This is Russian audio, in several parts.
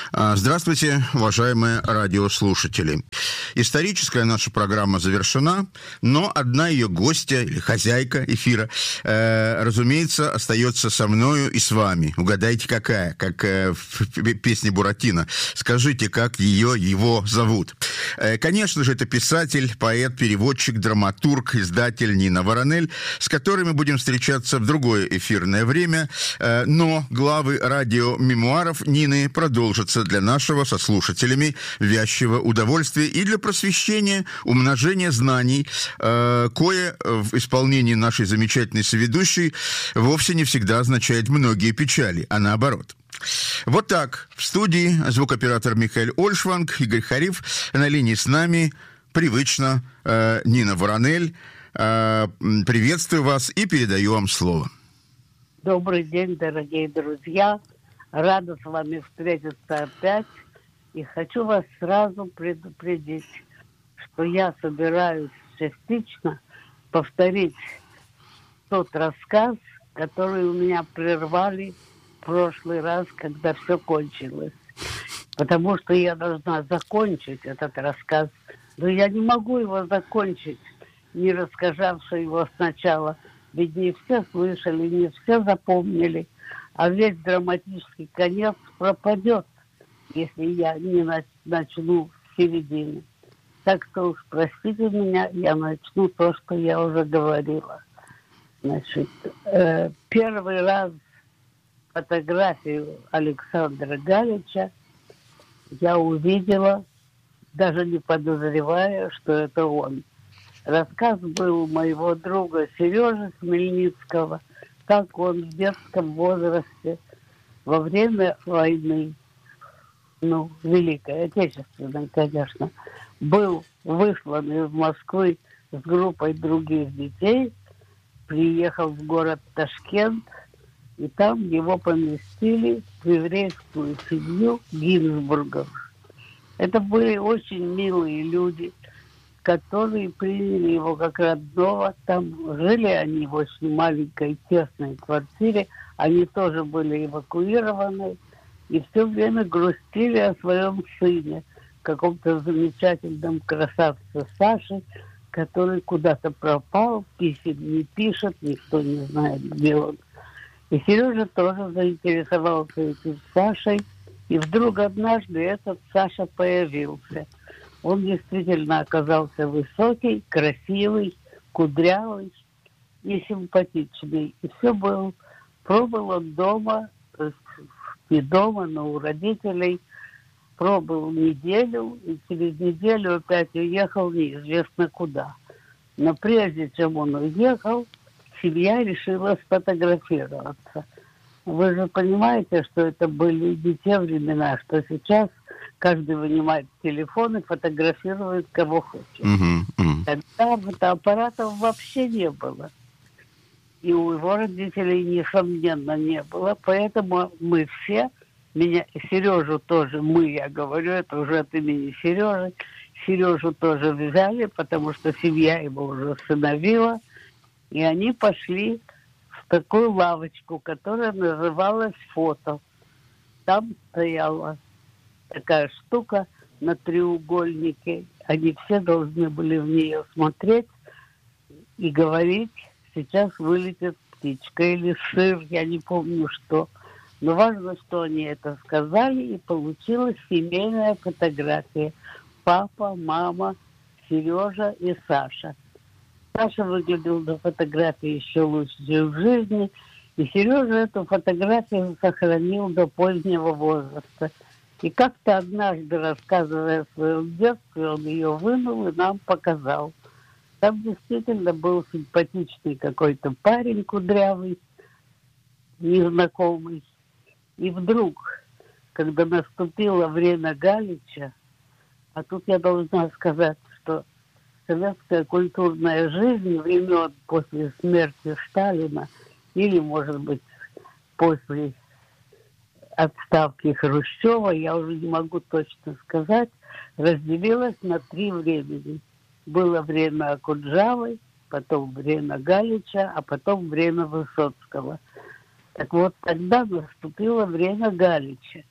Здравствуйте, уважаемые радиослушатели. Историческая наша программа завершена, но одна ее гостья или хозяйка эфира, разумеется, остается со мною и с вами. Угадайте, какая? Как в песне Буратино. Скажите, как его зовут? Конечно же, это писатель, поэт, переводчик, драматург, издатель Нина Воронель, с которой мы будем встречаться в другое эфирное время, но главы радиомемуаров Нины продолжатся для нашего со слушателями вящего удовольствия и для просвещения, умножения знаний, кое в исполнении нашей замечательной соведущей вовсе не всегда означает многие печали, а наоборот. Вот так. В студии звукооператор Михаил Ольшванг, Игорь Хариф. На линии с нами привычно Нина Воронель. Приветствую вас и передаю вам слово. Добрый день, дорогие друзья. Рада с вами встретиться опять. И хочу вас сразу предупредить, что я собираюсь частично повторить тот рассказ, который у меня прервали в прошлый раз, когда все кончилось. Потому что я должна закончить этот рассказ. Но я не могу его закончить, не рассказавши его сначала. Ведь не все слышали, не все запомнили. А весь драматический конец пропадет, если я не начну с середины. Так что уж простите меня, я начну то, что я уже говорила. Значит, первый раз фотографию Александра Галича я увидела, даже не подозревая, что это он. Рассказ был моего друга Сережи Хмельницкого, как он в детском возрасте во время войны, Великой Отечественной, конечно, был выслан из Москвы с группой других детей, приехал в город Ташкент, и там его поместили в еврейскую семью Гинзбургов. Это были очень милые люди, которые приняли его как родного. Там жили они в очень маленькой тесной квартире. Они тоже были эвакуированы. И все время грустили о своем сыне, каком-то замечательном красавце Саше, который куда-то пропал, писем не пишет, никто не знает, где он. И Сережа тоже заинтересовался этим Сашей. И вдруг однажды этот Саша появился. Он действительно оказался высокий, красивый, кудрявый и симпатичный. И пробыл он дома, не дома, но у родителей, пробыл неделю, и через неделю опять уехал неизвестно куда. Но прежде чем он уехал, семья решила сфотографироваться. Вы же понимаете, что это были не те времена, что сейчас каждый вынимает телефон и фотографирует кого хочет. Тогда фотоаппаратов вообще не было. И у его родителей, несомненно, не было. Поэтому мы все, Сережу тоже, я говорю, это уже от имени Сережи, Сережу тоже взяли, потому что семья его уже усыновила. И они пошли в такую лавочку, которая называлась «Фото». Там стояла такая штука на треугольнике. Они все должны были в нее смотреть и говорить: сейчас вылетит птичка или сыр, я не помню что. Но важно, что они это сказали, и получилась семейная фотография. Папа, мама, Сережа и Саша. Саша выглядел на фотографии еще лучше, чем в жизни. И Сережа эту фотографию сохранил до позднего возраста. И как-то однажды, рассказывая о своем детстве, он ее вынул и нам показал. Там действительно был симпатичный какой-то парень кудрявый, незнакомый. И вдруг, когда наступило время Галича, а тут я должна сказать, что советская культурная жизнь времен после смерти Сталина или, может быть, после отставки Хрущева, я уже не могу точно сказать, разделилась на 3 времени. Было время Окуджавы, потом время Галича, а потом время Высоцкого. Так вот, тогда наступило время Галича.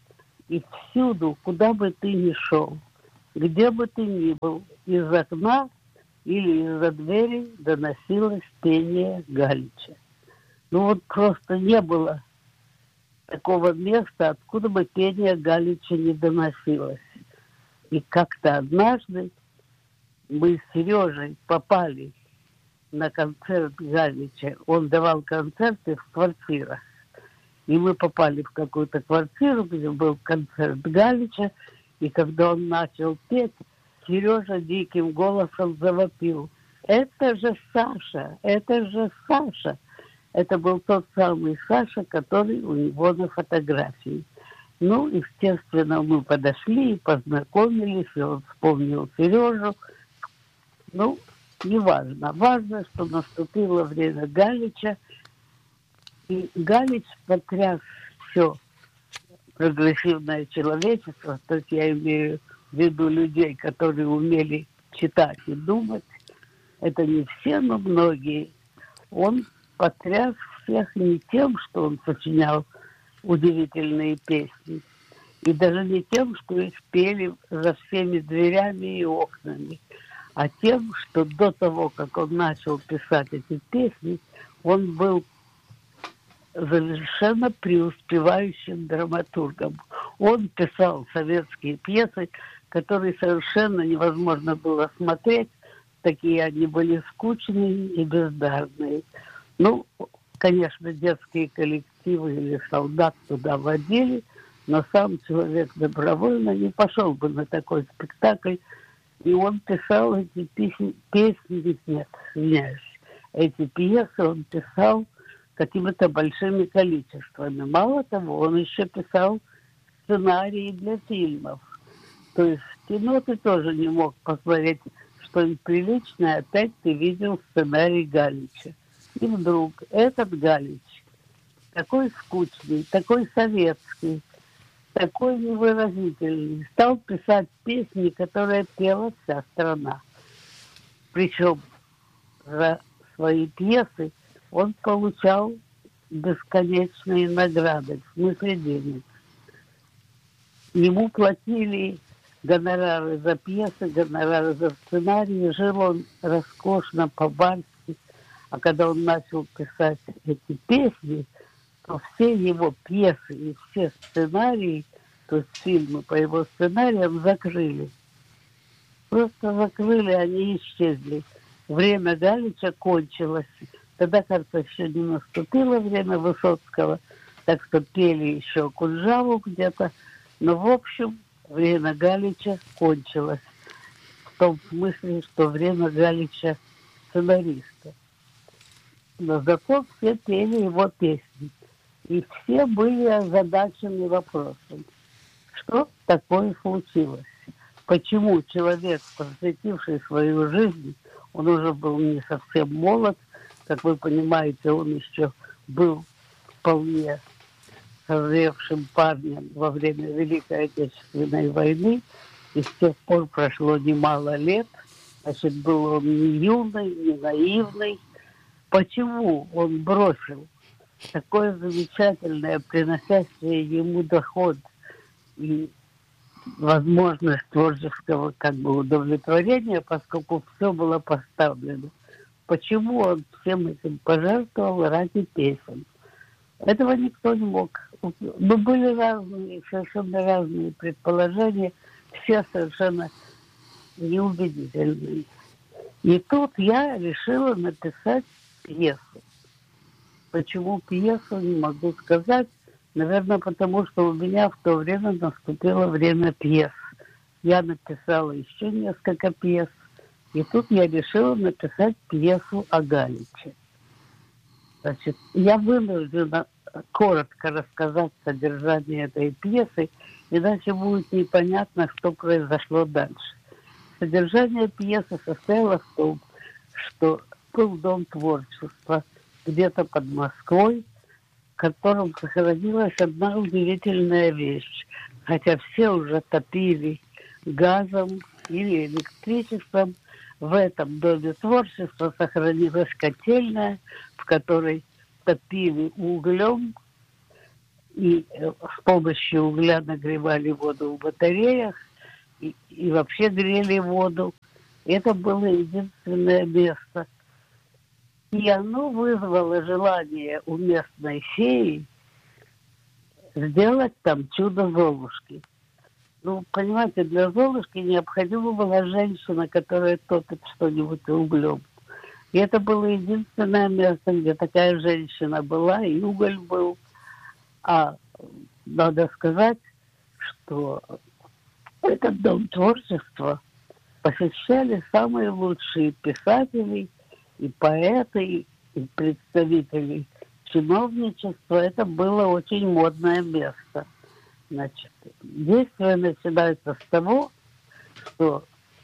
И всюду, куда бы ты ни шел, где бы ты ни был, из окна или из-за двери доносилось пение Галича. Ну вот просто не было такого места, откуда бы пение Галича не доносилось. И как-то однажды мы с Сережей попали на концерт Галича. Он давал концерты в квартирах. И мы попали в какую-то квартиру, где был концерт Галича. И когда он начал петь, Сережа диким голосом завопил: «Это же Саша! Это же Саша!» Это был тот самый Саша, который у него на фотографии. Ну, естественно, мы подошли и познакомились, и он вспомнил Сережу. Ну, неважно. Важно, что наступило время Галича, и Галич потряс все прогрессивное человечество, то есть я имею в виду людей, которые умели читать и думать. Это не все, но многие. Он потряс всех не тем, что он сочинял удивительные песни, и даже не тем, что их пели за всеми дверями и окнами, а тем, что до того, как он начал писать эти песни, он был совершенно преуспевающим драматургом. Он писал советские пьесы, которые совершенно невозможно было смотреть. Такие они были скучные и бездарные. Ну, конечно, детские коллективы или солдат туда водили, но сам человек добровольно не пошел бы на такой спектакль. И он писал эти эти пьесы он писал какими-то большими количествами. Мало того, он еще писал сценарии для фильмов. То есть в кино ты тоже не мог посмотреть что-нибудь приличное, опять ты видел сценарий Галича. И вдруг этот Галич, такой скучный, такой советский, такой невыразительный, стал писать песни, которые пела вся страна. Причем за свои пьесы он получал бесконечные награды, в смысле денег. Ему платили гонорары за пьесы, гонорары за сценарии. Жил он роскошно, по-барски. А когда он начал писать эти песни, то все его пьесы и все сценарии, то есть фильмы по его сценариям, закрыли. Просто закрыли, они исчезли. Время Галича кончилось. Тогда, кажется, еще не наступило время Высоцкого, так что пели еще Куджаву где-то. Но, в общем, время Галича кончилось. В том смысле, что время Галича сценариста. Но зато все пели его песни. И все были озадачены вопросом, что такое случилось. Почему человек, посвятивший свою жизнь, он уже был не совсем молод, как вы понимаете, он еще был вполне созревшим парнем во время Великой Отечественной войны, и с тех пор прошло немало лет, значит, был он не юный, не наивный. Почему он бросил такое замечательное, приносящее ему доход и возможность творческого как бы удовлетворения, поскольку все было поставлено? Почему он всем этим пожертвовал ради песен? Этого никто не мог. Но были разные, совершенно разные предположения, все совершенно неубедительные. И тут я решила написать пьесу. Почему пьесу, не могу сказать. Наверное, потому что у меня в то время наступило время пьес. Я написала еще несколько пьес. И тут я решила написать пьесу о Галиче. Значит, я вынуждена коротко рассказать содержание этой пьесы, иначе будет непонятно, что произошло дальше. Содержание пьесы состояло в том, что был Дом творчества где-то под Москвой, в котором сохранилась одна удивительная вещь. Хотя все уже топили газом или электричеством, в этом Доме творчества сохранилась котельная, в которой топили углем и с помощью угля нагревали воду в батареях, и вообще грели воду. Это было единственное место. И оно вызвало желание у местной феи сделать там чудо Золушки. Ну, понимаете, для Золушки необходима была женщина, которая топит что-нибудь углем. И это было единственное место, где такая женщина была, и уголь был. А надо сказать, что этот дом творчества посещали самые лучшие писатели и поэты, и представители чиновничества. Это было очень модное место. Значит, действие начинается с того, что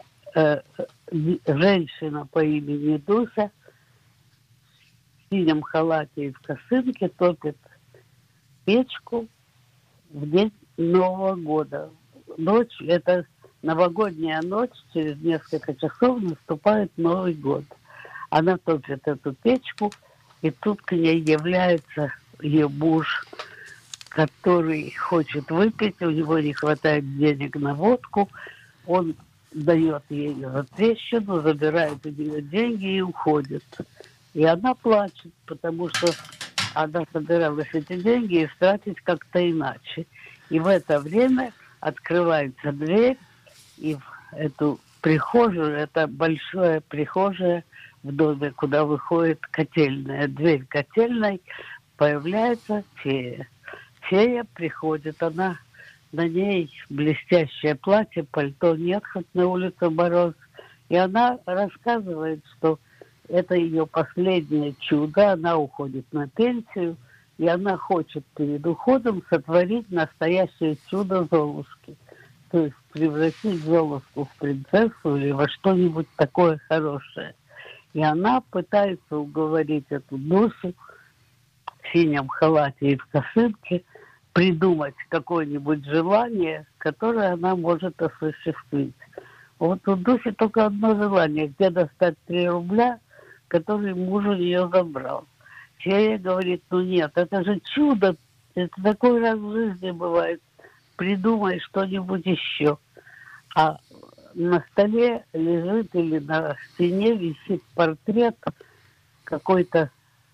женщина по имени Дуся в синем халате и в косынке топит печку в день Нового года. Ночь, это новогодняя ночь, через несколько часов наступает Новый год. Она топит эту печку, и тут к ней является ее муж, который хочет выпить, у него не хватает денег на водку, он дает ей затрещину, забирает у нее деньги и уходит. И она плачет, потому что она собиралась эти деньги истратить как-то иначе. И в это время открывается дверь, и в эту прихожую, это большая прихожая в доме, куда выходит котельная. Дверь котельной, появляется фея. Фея приходит, она на ней блестящее платье, пальто нет, хоть на улице мороз. И она рассказывает, что это ее последнее чудо, она уходит на пенсию, и она хочет перед уходом сотворить настоящее чудо Золушки. То есть превратить Золушку в принцессу или во что-нибудь такое хорошее. И она пытается уговорить эту Дусю в синем халате и в косынке придумать какое-нибудь желание, которое она может осуществить. Вот у Дуси только одно желание, где достать 3 рубля, которые муж у нее забрал. Фея говорит, ну нет, это же чудо, это такой раз в жизни бывает, придумай что-нибудь еще. А на столе лежит или на стене висит портрет какой-то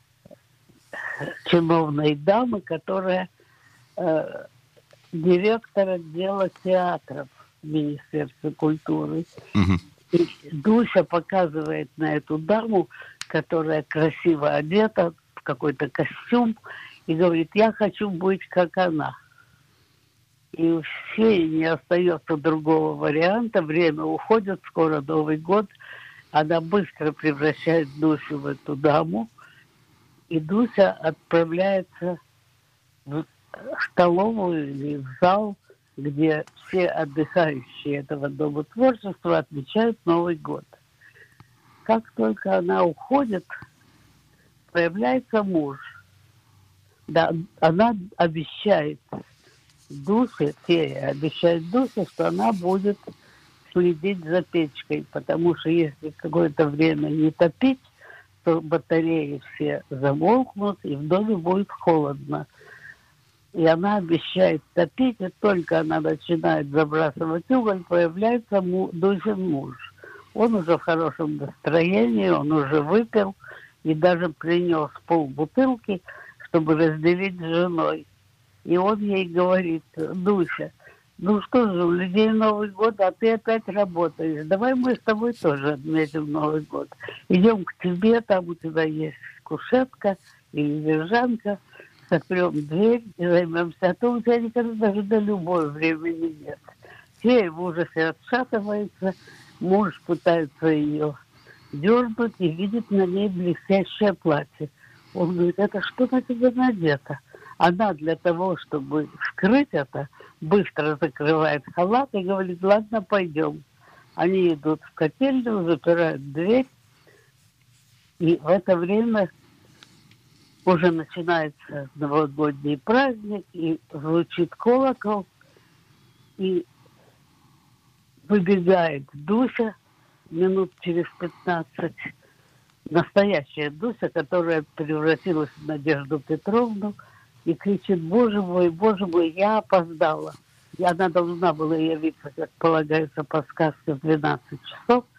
чиновной дамы, которая директор отдела театров в Министерстве культуры. И Дуся показывает на эту даму, которая красиво одета, в какой-то костюм, и говорит, я хочу быть как она. И у феи не остается другого варианта, время уходит, скоро Новый год, она быстро превращает Дусю в эту даму, и Дуся отправляется в столовую или в зал, где все отдыхающие этого дома творчества отмечают Новый год. Как только она уходит, появляется муж. Да, она обещает Дусе, фея обещает Дусе, что она будет следить за печкой, потому что если какое-то время не топить, то батареи все замолкнут, и в доме будет холодно. И она обещает топить, и только она начинает забрасывать уголь, появляется Дусин муж. Он уже в хорошем настроении, он уже выпил и даже принес полбутылки, чтобы разделить с женой. И он ей говорит, Дуся, ну что же, у людей Новый год, а ты опять работаешь. Давай мы с тобой тоже отметим Новый год. Идем к тебе, там у тебя есть кушетка или лежанка, сопрем дверь и займемся. А то у тебя никогда даже до любого времени нет. Фея в ужасе отшатывается, муж пытается ее дернуть и видит на ней блестящее платье. Он говорит, это что на тебе надето? Она для того, чтобы скрыть это, быстро закрывает халат и говорит, ладно, пойдем. Они идут в котельную, запирают дверь, и в это время уже начинается новогодний праздник, и звучит колокол, и выбегает Дуся минут через 15, настоящая Дуся, которая превратилась в Надежду Петровну, и кричит: боже мой, я опоздала. И она должна была явиться, как полагается, по сказке в 12 часов.